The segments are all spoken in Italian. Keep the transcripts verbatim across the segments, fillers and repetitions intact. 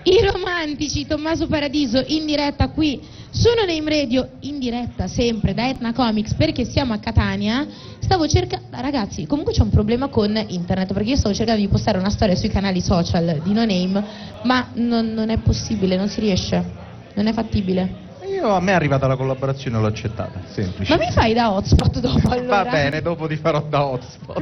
I romantici, Tommaso Paradiso in diretta qui su No Name Radio, in diretta sempre da Etna Comics perché siamo a Catania. Stavo cercando, ragazzi, comunque c'è un problema con internet perché io stavo cercando di postare una storia sui canali social di No Name, ma non, non è possibile, non si riesce, non è fattibile. Io, a me è arrivata la collaborazione, l'ho accettata, semplice. Ma mi fai da hotspot dopo allora? Va bene, dopo ti farò da hotspot.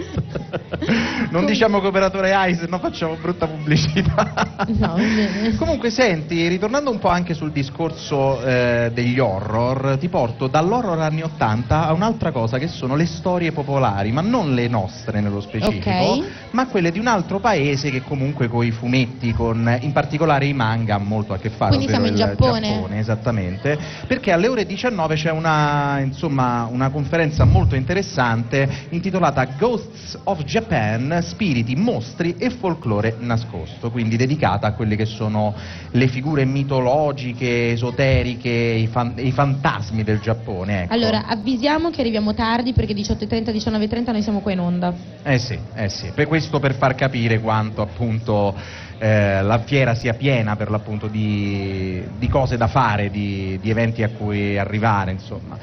Non Com... diciamo che operatore hai, se no facciamo brutta pubblicità. No, bene. Comunque senti, ritornando un po' anche sul discorso eh, degli horror, ti porto dall'horror anni ottanta a un'altra cosa che sono le storie popolari, ma non le nostre nello specifico, okay, ma quelle di un altro paese che comunque con i fumetti, con in particolare i manga, ha molto a che fare. Quindi siamo in Giappone. Giappone, esattamente, perché alle ore diciannove c'è una, insomma, una conferenza molto interessante intitolata Ghosts of Japan, spiriti, mostri e folklore nascosto, quindi dedicata a quelle che sono le figure mitologiche, esoteriche, i, fan, i fantasmi del Giappone, ecco. Allora, avvisiamo che arriviamo tardi perché diciotto e trenta, diciannove e trenta noi siamo qua in onda. Eh sì, eh sì, per questo, per far capire quanto appunto eh, la fiera sia piena per l'appunto di, di cose da fare, di, di eventi a cui arrivare, insomma.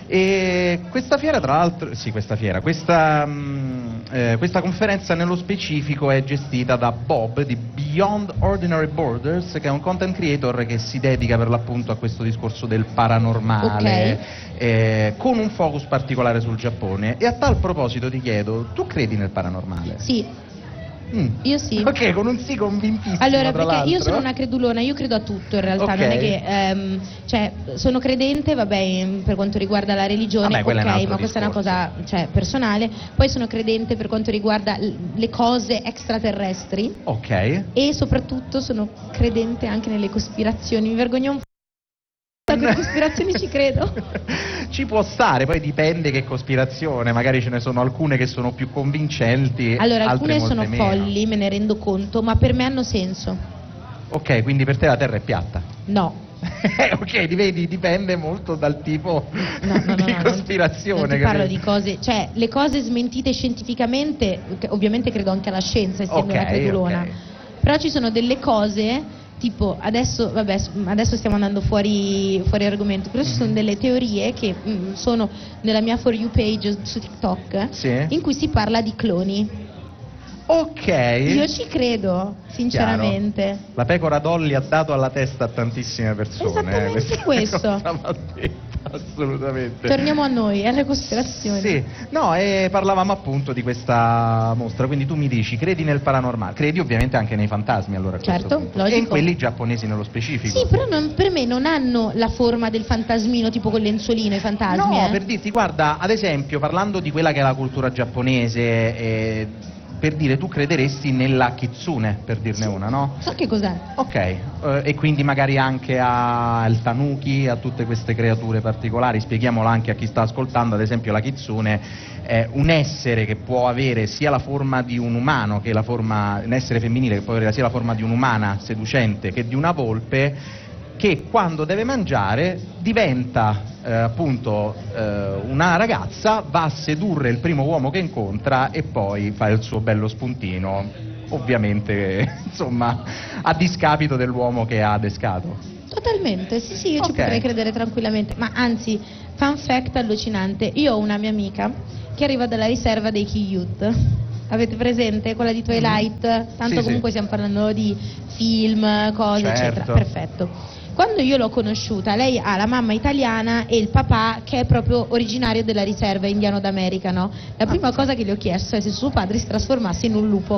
E questa fiera, tra l'altro, sì, questa fiera, questa, mh, eh, questa conferenza nello specifico è gestita da Bob di Beyond Ordinary Borders, che è un content creator che si dedica per l'appunto a questo discorso del paranormale, okay, eh, con un focus particolare sul Giappone. E a tal proposito ti chiedo, tu credi nel paranormale? Sì. Mm. Io sì. Ok, con un sì convintissimo. Allora, tra perché io l'altro. sono una credulona, io credo a tutto in realtà, okay, non è che, ehm, cioè, sono credente, vabbè, per quanto riguarda la religione, vabbè, ok, ma questa discorso. è una cosa, cioè, personale. Poi sono credente per quanto riguarda le cose extraterrestri. Ok. E soprattutto sono credente anche nelle cospirazioni, mi vergogno un f***o, con le cospirazioni ci credo. Ci può stare, poi dipende che cospirazione, magari ce ne sono alcune che sono più convincenti. Allora, altre alcune sono meno. folli, me ne rendo conto, ma per me hanno senso. Ok, quindi per te la Terra è piatta? No. Ok, vedi, dipende molto dal tipo no, no, di no, cospirazione. Non ti, non ti che parlo vedi. di cose, cioè le cose smentite scientificamente, ovviamente credo anche alla scienza, essendo okay, una credulona, okay, però ci sono delle cose, tipo adesso, vabbè, adesso stiamo andando fuori, fuori argomento, però mm-hmm, ci sono delle teorie che mh, sono nella mia For You page su TikTok, sì, in cui si parla di cloni. Ok. Io ci credo, sinceramente. Chiaro. La pecora Dolly ha dato alla testa a tantissime persone. Esattamente eh, questo. Detta, assolutamente. Torniamo a noi, alle cospirazioni. Sì, no, e parlavamo appunto di questa mostra, quindi tu mi dici, credi nel paranormale, credi ovviamente anche nei fantasmi allora a certo, questo punto. logico. E in quelli giapponesi nello specifico. Sì, però non, per me non hanno la forma del fantasmino, tipo col lenzuolino, i fantasmi. No, eh. per dirti, guarda, ad esempio, parlando di quella che è la cultura giapponese, eh, per dire, tu crederesti nella kitsune, per dirne sì, una, no? So che cos'è. Ok, eh, e quindi magari anche al tanuki, a tutte queste creature particolari. Spieghiamola anche a chi sta ascoltando. Ad esempio la kitsune è un essere che può avere sia la forma di un umano, che la forma, un essere femminile che può avere sia la forma di un'umana seducente che di una volpe, che quando deve mangiare diventa eh, appunto eh, una ragazza, va a sedurre il primo uomo che incontra e poi fa il suo bello spuntino, ovviamente insomma a discapito dell'uomo che ha adescato. Totalmente, sì sì, io okay, ci potrei credere tranquillamente, ma anzi, fun fact allucinante, io ho una mia amica che arriva dalla riserva dei Key Youth. Avete presente? Quella di Twilight? Tanto sì, comunque sì, stiamo parlando di film, cose, certo, eccetera. Perfetto. Quando io l'ho conosciuta, lei ha la mamma italiana e il papà che è proprio originario della riserva indiano d'America, no? La prima cosa che gli ho chiesto è se suo padre si trasformasse in un lupo.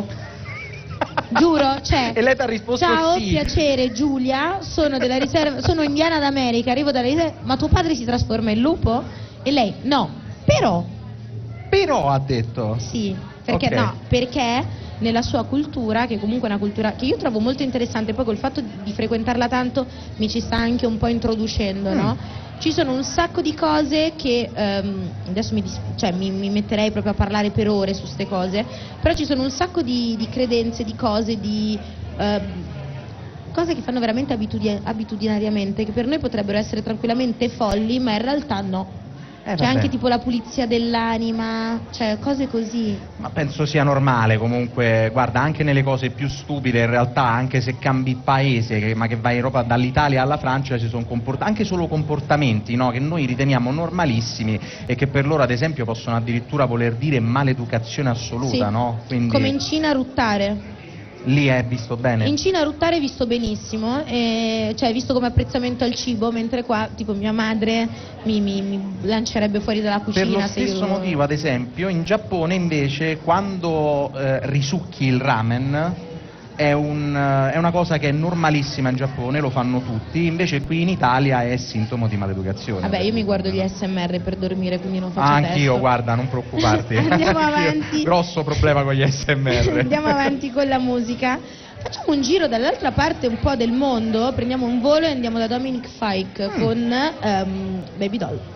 Giuro, cioè. E lei ti ha risposto ciao, sì. piacere Giulia, sono della riserva, sono indiana d'America, arrivo dalla riserva, ma tuo padre si trasforma in lupo? E lei, no, però. Però ha detto. Sì, perché okay, no, perché nella sua cultura, che comunque è una cultura che io trovo molto interessante, poi col fatto di frequentarla tanto mi ci sta anche un po' introducendo, mm, no? Ci sono un sacco di cose che um, adesso mi, dis- cioè, mi, mi metterei proprio a parlare per ore su queste cose, però ci sono un sacco di, di credenze, di cose, di uh, cose che fanno veramente abitudi- abitudinariamente, che per noi potrebbero essere tranquillamente folli, ma in realtà no. Eh, c'è anche tipo la pulizia dell'anima, cioè cose così. Ma penso sia normale comunque, guarda, anche nelle cose più stupide in realtà, anche se cambi paese, che, ma che vai in Europa dall'Italia alla Francia, ci sono comport- anche solo comportamenti, no, che noi riteniamo normalissimi e che per loro ad esempio possono addirittura voler dire maleducazione assoluta, Sì. no? Quindi Come in Cina ruttare. lì è visto bene. In Cina ruttare è visto benissimo, e, cioè visto come apprezzamento al cibo, mentre qua tipo mia madre mi, mi, mi lancerebbe fuori dalla cucina. Per lo se stesso io... motivo, ad esempio, in Giappone invece quando eh, risucchi il ramen è, un, eh, è una cosa che è normalissima in Giappone, lo fanno tutti, invece qui in Italia è sintomo di maleducazione. Vabbè, io mi guardo gli S M R per dormire, quindi non faccio ah, testo. anch'io, guarda, non preoccuparti. Andiamo Anch'io. avanti. Grosso problema con gli S M R. Andiamo avanti con la musica. Facciamo un giro dall'altra parte un po' del mondo, prendiamo un volo e andiamo da Dominic Fike mm. con um, Baby Doll.